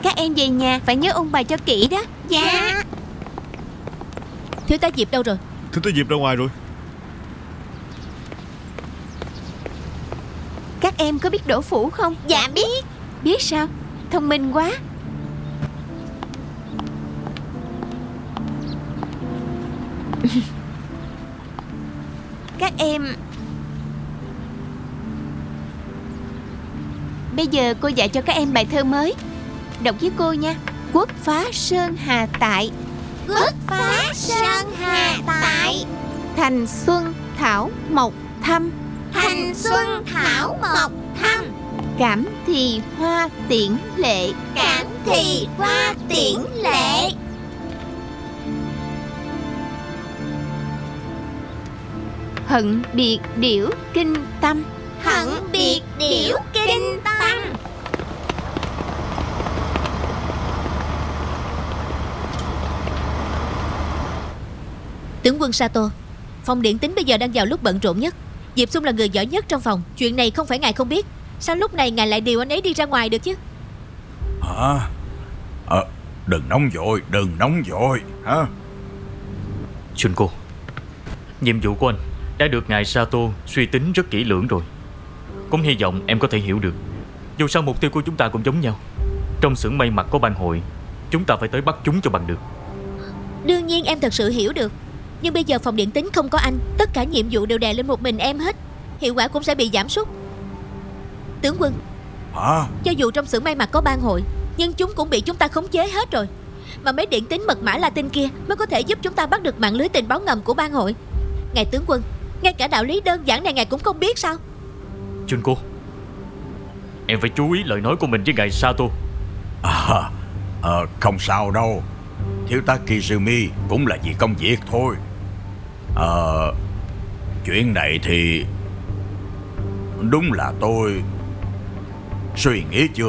Các em về nhà phải nhớ ôn bài cho kỹ đó. Dạ. Thiếu tá Diệp đâu rồi? Thiếu tá Diệp ra ngoài rồi. Các em có biết đổ phủ không? Dạ biết. Biết sao? Thông minh quá. Các em, bây giờ cô dạy cho các em bài thơ mới. Đọc với cô nha. Quốc phá sơn hà tại, Quốc phá sơn hà tại, thành xuân thảo mộc thăm, thành xuân thảo mộc thăm, cảm thì hoa tiễn lệ, cảm thì hoa tiễn lệ. hận biệt điểu kinh tâm. Hận biệt điểu kinh tâm. Tướng quân Sato, phòng điện tín bây giờ đang vào lúc bận rộn nhất. Diệp Xung là người giỏi nhất trong phòng. Chuyện này không phải ngài không biết. Sao lúc này ngài lại điều anh ấy đi ra ngoài được chứ? Hả? Đừng nóng vội hả? Junko, nhiệm vụ của anh đã được ngài Sato suy tính rất kỹ lưỡng rồi. Cũng hy vọng em có thể hiểu được. Dù sao mục tiêu của chúng ta cũng giống nhau. Trong xưởng may mặc có bang hội, chúng ta phải tới bắt chúng cho bằng được. Đương nhiên em thật sự hiểu được. Nhưng bây giờ phòng điện tín không có anh, tất cả nhiệm vụ đều đè lên một mình em hết. Hiệu quả cũng sẽ bị giảm sút. Tướng quân, Hả? cho dù trong xưởng may mặc có bang hội, nhưng chúng cũng bị chúng ta khống chế hết rồi. Mà mấy điện tín mật mã Latin kia mới có thể giúp chúng ta bắt được mạng lưới tình báo ngầm của bang hội. Ngài tướng quân, ngay cả đạo lý đơn giản này ngài cũng không biết sao? Junko, em phải chú ý lời nói của mình với ngài Sato. Không sao đâu. Thiếu tá Kizumi cũng là vì công việc thôi. Chuyện này thì đúng là tôi suy nghĩ chưa